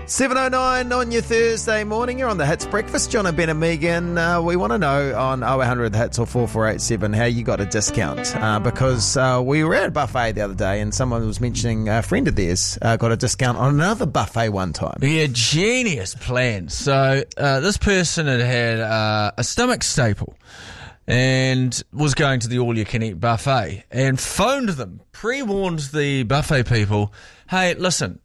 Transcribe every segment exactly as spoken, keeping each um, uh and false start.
seven oh nine on your Thursday morning. You're on the Hits Breakfast. John and Ben and Megan. Uh, we want to know on oh eight hundred Hits or four four eight seven how you got a discount. Uh, because uh, we were at a buffet the other day and someone was mentioning a friend of theirs uh, got a discount on another buffet one time. Yeah, genius plan. So uh, this person had had uh, a stomach staple and was going to the all-you-can-eat buffet and phoned them, pre-warned the buffet people, hey, listen,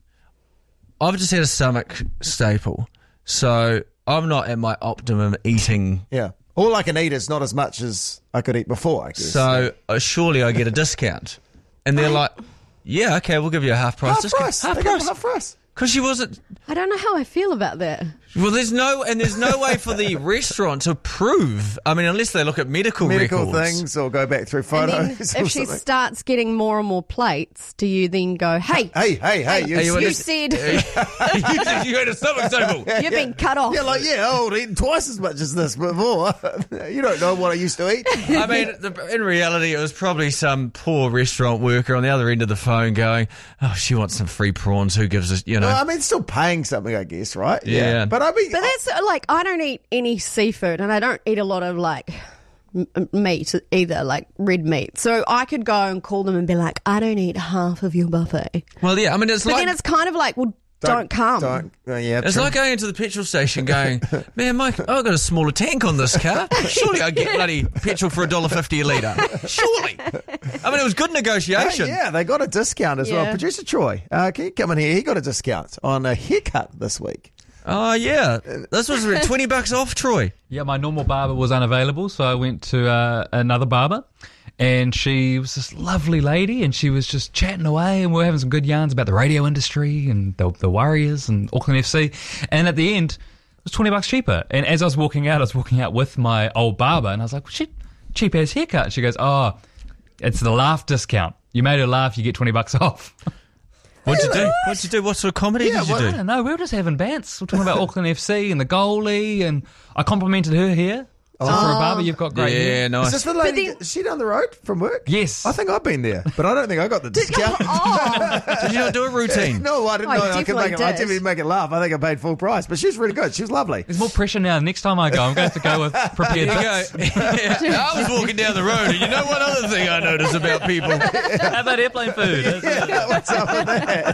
I've just had a stomach staple, so I'm not at my optimum eating. Yeah. All I can eat is not as much as I could eat before, I guess. So uh, surely I get a discount. And they're like, yeah, okay, we'll give you a half price half discount. price. Half They price. got half price. Because she wasn't... I don't know how I feel about that. Well, there's no, and there's no way for the restaurant to prove. I mean, unless they look at medical, Medical records. things or go back through And photos then or if she something. starts getting more and more plates, do you then go, hey, Hey, hey, hey, you, Hey, you you wanna- said you said you had a stomach staple. you've been cut off. yeah, like, yeah, I would eat twice as much as this before. You don't know what I used to eat. I mean, the, in reality, it was probably some poor restaurant worker on the other end of the phone going, oh, she wants some free prawns. Who gives us, you know? Well, I mean, still paying something, I guess, right? Yeah. But I mean, But that's uh, like, I don't eat any seafood and I don't eat a lot of like m- meat either, like red meat. So I could go and call them and be like, I don't eat half of your buffet. Well, yeah, I mean, it's But like... then it's kind of like, well, don't, come. Don't. Uh, yeah, It's true. like going into the petrol station going, man, Mike, I've got a smaller tank on this car. Surely I get bloody petrol for one dollar fifty a litre. Surely. I mean, it was good negotiation. Hey, yeah, they got a discount as well. Yeah. Producer Troy, uh, can you come in here? He got a discount on a haircut this week. Oh, yeah. This was twenty bucks off, Troy. Yeah, my normal barber was unavailable, so I went to uh, another barber, and she was this lovely lady, and she was just chatting away, and we were having some good yarns about the radio industry and the, the Warriors and Auckland F C, and at the end, it was twenty bucks cheaper. And as I was walking out, I was walking out with my old barber, and I was like, well, shit, cheap ass haircut. And she goes, oh, it's the laugh discount. You made her laugh, you get twenty bucks off. What'd you do? What'd you do? What sort of comedy Yeah, did you what- I do? don't know. We were just having bants. We we're talking about Auckland F C and the goalie, and I complimented her hair. So for a barber, you've got great hair. Yeah, nice. Is this the lady? then- Is she down the road from work? Yes. I think I've been there, but I don't think I got the discount. Oh, Did you not do a routine? No, I didn't I know. I could definitely make it. I did. definitely make it laugh. I think I paid full price, but she was really good. She was lovely. There's more pressure now. Next time I go, I'm going to have to go with prepared There you bits. go. Yeah, I was walking down the road, and you know one other thing I notice about people? How about airplane food? Yeah, what's up with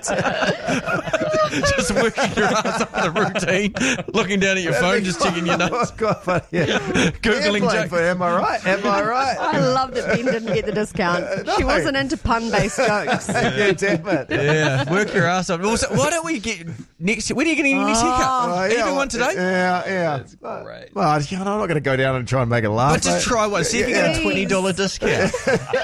that? Just working your ass up in a routine, looking down at your phone, just checking your notes, Oh, God, but yeah. Googling Airplane jokes. food, am I right? Am I right? I love that Ben didn't get the discount. no. She wasn't into pun-based jokes. Yeah, damn it. Yeah, work your ass up. Also, why don't we get next? When are you getting your next haircut? Oh, Are you yeah, doing one today? Yeah, yeah. That's great. Well, you know, I'm not going to go down and try and make it laugh. But just mate. try one. See if you get a Please. twenty dollar discount.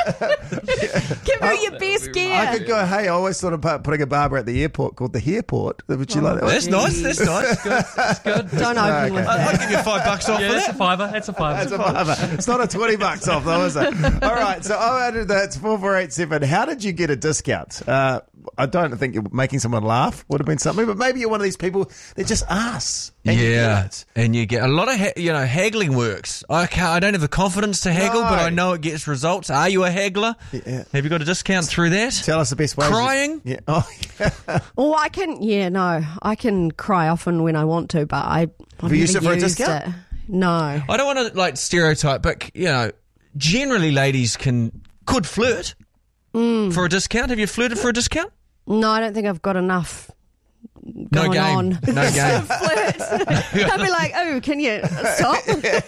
Give her your best gear. I could go, hey, I always thought about putting a barber at the airport called the Hairport. Would you like that? That's nice. That's nice. That's good. Don't open Okay. with I- that. I'd give you five bucks off Yeah, for that's a that. fiver. That's a fiver. That's a fiver. It's not a twenty bucks off though, is it? All right, so oh, I did that. It's four four eight seven. How did you get a discount? Uh, I don't think you're making someone laugh would have been something, but maybe you're one of these people that just asks. And you Yeah, get it. and you get a lot of ha- you know haggling works. I can't, I don't have the confidence to haggle, No. but I know it gets results. Are you a haggler? Yeah. Have you got a discount through that? Tell us the best way. Crying? Yeah. Oh, yeah. Oh, I can, yeah, no. I can cry often when I want to, but I, I've Have you used never it for a used discount? it. No. I don't want to like stereotype, but you know, generally ladies can could flirt for a discount. Have you flirted for a discount? No, I don't think I've got enough No going game. on. No game. Flirt. I'd be like, oh, can you stop?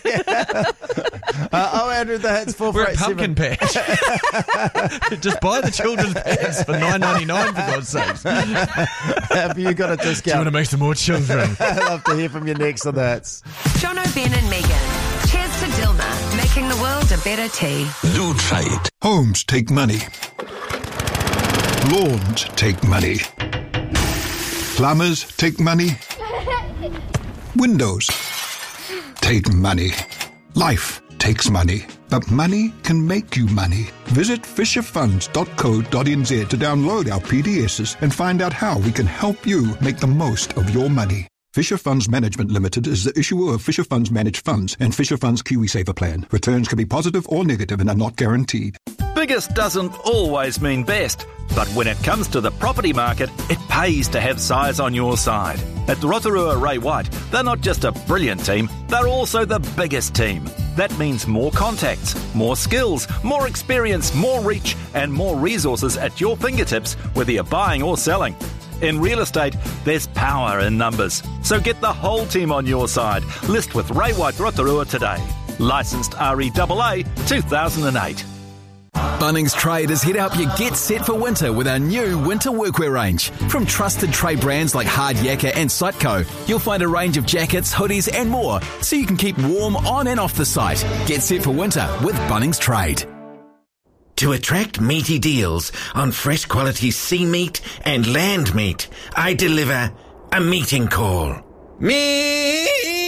Uh, oh, Andrew, that's four We're four at eight Pumpkin seven. Patch. Just buy the children's pants for nine ninety nine for God's sakes. Do Have you got a you want to discount? make some more children? I'd love to hear from you next on that. John O'Ben and Megan. Cheers to Dilma, making the world a better tea. Lutite. Homes take money. Lawns take money. Plumbers take money. Windows take money. Life takes money. But money can make you money. Visit fisher funds dot co dot n z to download our P D Ss and find out how we can help you make the most of your money. Fisher Funds Management Limited is the issuer of Fisher Funds Managed Funds and Fisher Funds KiwiSaver Plan. Returns can be positive or negative and are not guaranteed. Big Biggest doesn't always mean best, but when it comes to the property market, it pays to have size on your side. At Rotorua Ray White, they're not just a brilliant team, they're also the biggest team. That means more contacts, more skills, more experience, more reach, and more resources at your fingertips, whether you're buying or selling. In real estate, there's power in numbers. So get the whole team on your side. List with Ray White Rotorua today. Licensed R E A A two thousand eight. Bunnings Trade is here to help you get set for winter with our new winter workwear range. From trusted trade brands like Hard Yakka and Sightco, you'll find a range of jackets, hoodies and more, so you can keep warm on and off the site. Get set for winter with Bunnings Trade. To attract meaty deals on fresh quality sea meat and land meat, I deliver a meeting call. Meat!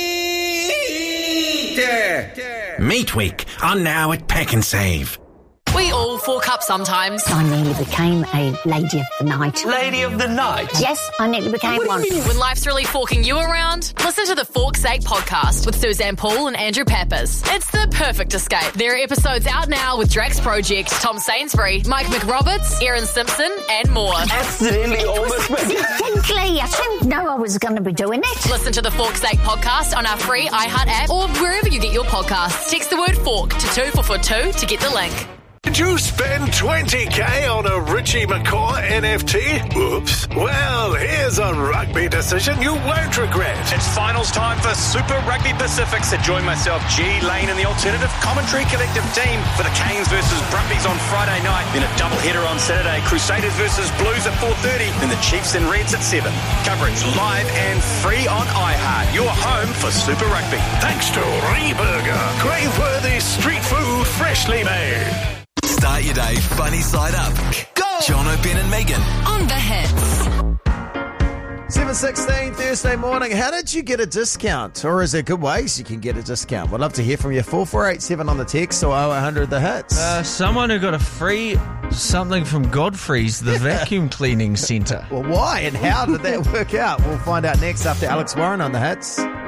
Meat Week on now at Pack and Save. We all fork up sometimes. I nearly became a lady of the night. Lady of the night? Yes, I nearly became one. When life's really forking you around, listen to the Fork's Sake podcast with Suzanne Paul and Andrew Pappas. It's the perfect escape. There are episodes out now with Drax Project, Tom Sainsbury, Mike McRoberts, Erin Simpson, and more. Accidentally almost Distinctly, I didn't know I was going to be doing it. Listen to the Fork's Sake podcast on our free iHeart app or wherever you get your podcasts. Text the word fork to two four four two to get the link. Did you spend twenty k on a Richie McCaw N F T? Oops. Well, here's a rugby decision you won't regret. It's finals time for Super Rugby Pacific, so join myself, G, Lane and the Alternative Commentary Collective team for the Canes versus Brumbies on Friday night, then a double-header on Saturday, Crusaders versus Blues at four thirty, then the Chiefs and Reds at seven. Coverage live and free on iHeart, your home for Super Rugby. Thanks to Reburger, crave-worthy street food freshly made. Start your day funny side up. Go! Jono, Ben and Megan. On the hits. seven sixteen Thursday morning. How did you get a discount? Or is there good ways you can get a discount? We'd love to hear from you. four four eight seven on the text or oh one hundred the hits. Uh, someone who got a free something from Godfrey's, the vacuum cleaning centre. Well, why and how did that work out? We'll find out next after Alex Warren on the hits.